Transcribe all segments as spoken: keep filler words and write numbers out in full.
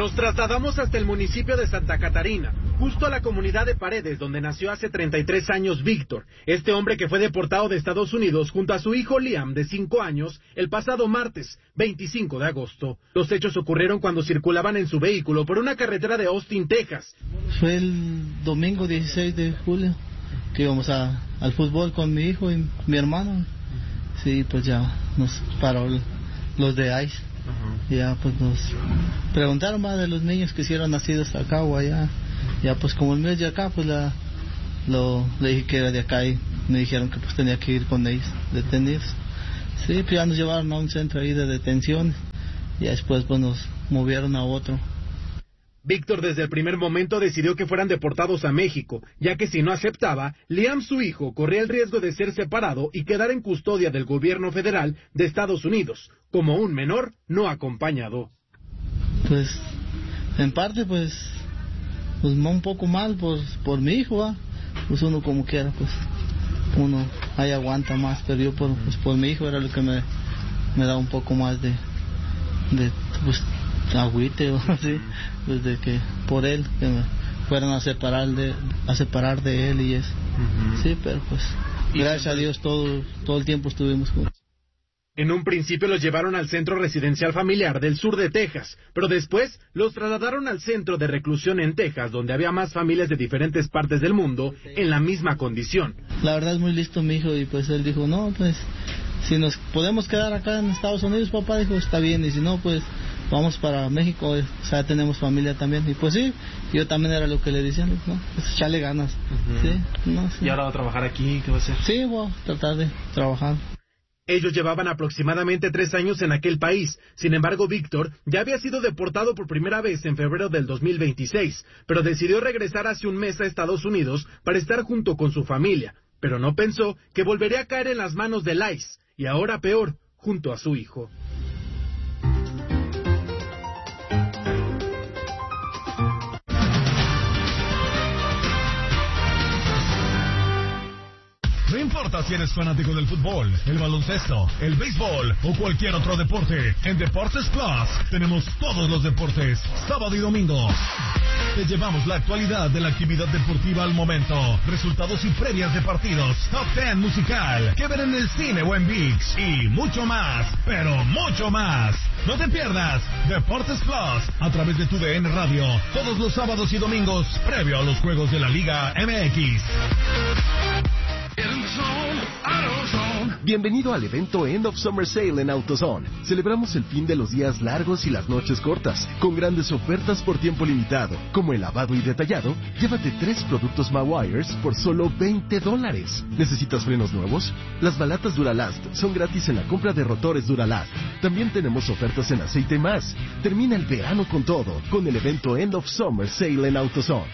Nos trasladamos hasta el municipio de Santa Catarina, justo a la comunidad de Paredes, donde nació hace treinta y tres años Víctor, este hombre que fue deportado de Estados Unidos junto a su hijo Liam, de cinco años, el pasado martes, veinticinco de agosto. Los hechos ocurrieron cuando circulaban en su vehículo por una carretera de Austin, Texas. Fue el domingo dieciséis de julio que íbamos a, al fútbol con mi hijo y mi hermano. Sí, pues ya nos paró los de ICE. Uh-huh. Ya pues nos preguntaron más de los niños que si eran nacidos acá o allá. Ya pues como el mío es de acá, pues la, lo, le dije que era de acá y me dijeron que pues tenía que ir con ellos detenidos. Sí, pues ya nos llevaron a un centro ahí de detención y después pues nos movieron a otro. Víctor desde el primer momento decidió que fueran deportados a México, ya que si no aceptaba, Liam, su hijo, corría el riesgo de ser separado y quedar en custodia del gobierno federal de Estados Unidos, como un menor no acompañado. Pues, en parte, pues, pues un poco mal por, por mi hijo, ¿eh? Pues uno como quiera, pues, uno ahí aguanta más, pero yo por, pues, por mi hijo era lo que me, me da un poco más de, de pues, agüite o así, pues de que por él que me fueran a separar de a separar de él y eso. Uh-huh. Sí, pero pues gracias a Dios todo todo el tiempo estuvimos juntos. En un principio los llevaron al centro residencial familiar del sur de Texas, pero después los trasladaron al centro de reclusión en Texas, donde había más familias de diferentes partes del mundo en la misma condición. La verdad es muy listo mi hijo y pues él dijo, no, pues si nos podemos quedar acá en Estados Unidos, papá, dijo, está bien, y si no, pues vamos para México, o sea, tenemos familia también. Y pues sí, yo también era lo que le decía, ¿no? Pues echarle ganas. Uh-huh. Sí, no, sí. ¿Y ahora va a trabajar aquí? ¿Qué va a hacer? Sí, voy a tratar de trabajar. Ellos llevaban aproximadamente tres años en aquel país. Sin embargo, Víctor ya había sido deportado por primera vez en febrero del dos mil veintiséis, pero decidió regresar hace un mes a Estados Unidos para estar junto con su familia. Pero no pensó que volvería a caer en las manos del ICE, y ahora peor, junto a su hijo. No importa si eres fanático del fútbol, el baloncesto, el béisbol o cualquier otro deporte, en Deportes Plus tenemos todos los deportes, sábado y domingo. Te llevamos la actualidad de la actividad deportiva al momento, resultados y previas de partidos, top ten musical, que ver en el cine o en ViX y mucho más, pero mucho más. No te pierdas Deportes Plus a través de tu D N Radio, todos los sábados y domingos, previo a los juegos de la Liga M X. Bienvenido al evento End of Summer Sale en AutoZone. Celebramos el fin de los días largos y las noches cortas, con grandes ofertas por tiempo limitado, como el lavado y detallado. Llévate tres productos Mawires por solo veinte dólares. ¿Necesitas frenos nuevos? Las balatas Duralast son gratis en la compra de rotores Duralast. También tenemos ofertas en aceite y más. Termina el verano con todo, con el evento End of Summer Sale en AutoZone.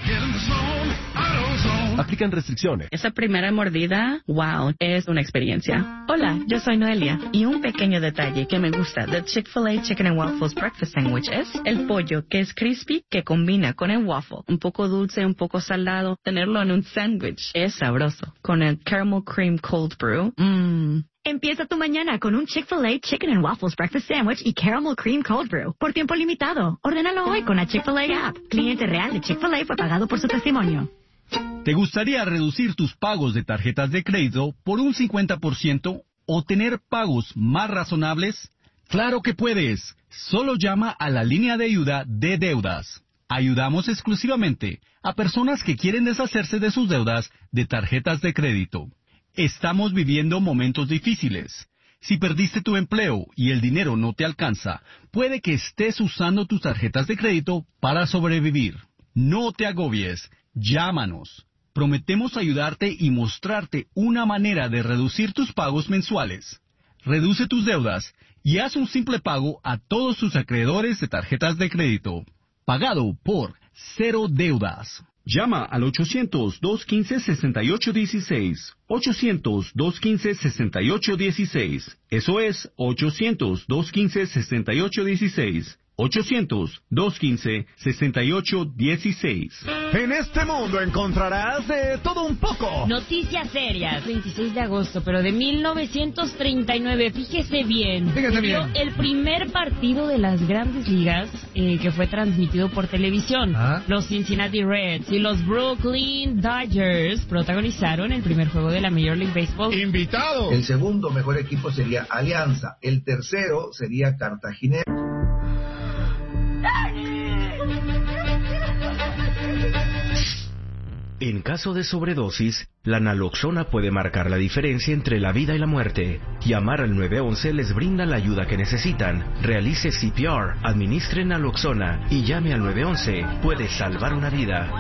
Aplican restricciones. Esa primera mordida, wow, es una experiencia. Hola, yo soy Noelia, y un pequeño detalle que me gusta de Chick-fil-A Chicken and Waffles Breakfast Sandwich es el pollo, que es crispy, que combina con el waffle. Un poco dulce, un poco salado. Tenerlo en un sándwich es sabroso. Con el caramel cream cold brew, mmm. Empieza tu mañana con un Chick-fil-A Chicken and Waffles Breakfast Sandwich y Caramel Cream Cold Brew. Por tiempo limitado. Ordénalo hoy con la Chick-fil-A app. Cliente real de Chick-fil-A fue pagado por su testimonio. ¿Te gustaría reducir tus pagos de tarjetas de crédito por un cincuenta por ciento o tener pagos más razonables? ¡Claro que puedes! Solo llama a la línea de ayuda de deudas. Ayudamos exclusivamente a personas que quieren deshacerse de sus deudas de tarjetas de crédito. Estamos viviendo momentos difíciles. Si perdiste tu empleo y el dinero no te alcanza, puede que estés usando tus tarjetas de crédito para sobrevivir. No te agobies. Llámanos. Prometemos ayudarte y mostrarte una manera de reducir tus pagos mensuales. Reduce tus deudas y haz un simple pago a todos tus acreedores de tarjetas de crédito. Pagado por Cero Deudas. Llama al ochocientos, dos quince, sesenta y ocho dieciséis. ochocientos, dos quince, sesenta y ocho dieciséis. Eso es ochocientos, dos quince, sesenta y ocho dieciséis. ochocientos, doscientos quince, sesenta y ocho dieciséis. En este mundo encontrarás de todo un poco. Noticias serias. veintiséis de agosto, pero de mil novecientos treinta y nueve. Fíjese bien. Fíjese bien. El primer partido de las Grandes Ligas eh, que fue transmitido por televisión. ¿Ah? Los Cincinnati Reds y los Brooklyn Dodgers protagonizaron el primer juego de la Major League Baseball. ¡Invitado! El segundo mejor equipo sería Alianza. El tercero sería Cartaginés. En caso de sobredosis, la naloxona puede marcar la diferencia entre la vida y la muerte. Llamar al nueve once les brinda la ayuda que necesitan. Realice C P R, administre naloxona y llame al nueve once. Puede salvar una vida.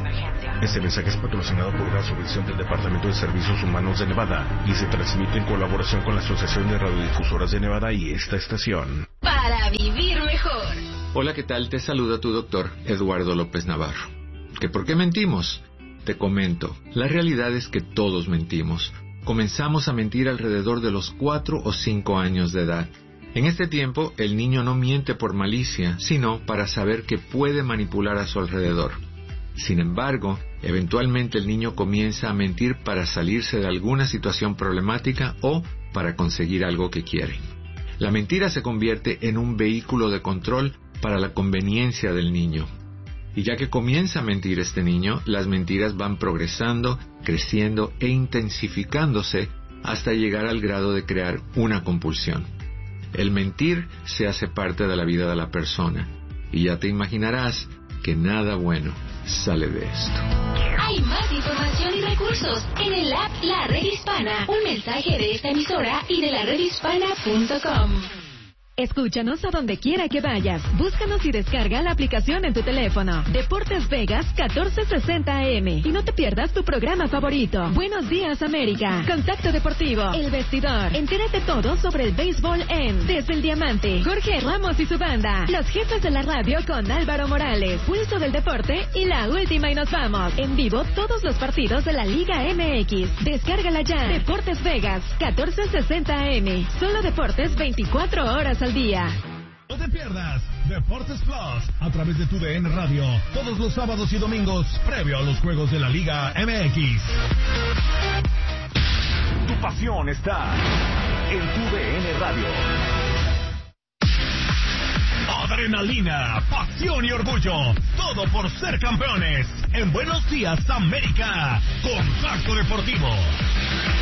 Este mensaje es patrocinado por una subvención del Departamento de Servicios Humanos de Nevada y se transmite en colaboración con la Asociación de Radiodifusoras de Nevada y esta estación. Para vivir mejor. Hola, ¿qué tal? Te saluda tu doctor, Eduardo López Navarro. ¿Que por qué mentimos? Te comento, la realidad es que todos mentimos. Comenzamos a mentir alrededor de los cuatro o cinco años de edad. En este tiempo, el niño no miente por malicia, sino para saber que puede manipular a su alrededor. Sin embargo, eventualmente el niño comienza a mentir para salirse de alguna situación problemática o para conseguir algo que quiere. La mentira se convierte en un vehículo de control para la conveniencia del niño. Y ya que comienza a mentir este niño, las mentiras van progresando, creciendo e intensificándose hasta llegar al grado de crear una compulsión. El mentir se hace parte de la vida de la persona, y ya te imaginarás que nada bueno sale de esto. Hay más información y recursos en el app La Red Hispana. Un mensaje de esta emisora y de la red hispana punto com. Escúchanos a donde quiera que vayas. Búscanos y descarga la aplicación en tu teléfono. Deportes Vegas catorce sesenta A M. Y no te pierdas tu programa favorito. Buenos días, América. Contacto Deportivo. El Vestidor. Entérate todo sobre el béisbol en Desde el Diamante. Jorge Ramos y su banda. Los jefes de la radio con Álvaro Morales. Pulso del Deporte y la última y nos vamos. En vivo todos los partidos de la Liga M X. Descárgala ya. Deportes Vegas catorce sesenta A M. Solo deportes veinticuatro horas al día. No te pierdas Deportes Plus a través de tu D N Radio todos los sábados y domingos previo a los juegos de la Liga M X. Tu pasión está en tu D N Radio. Adrenalina, pasión y orgullo, todo por ser campeones. En Buenos Días, América, Contacto Deportivo.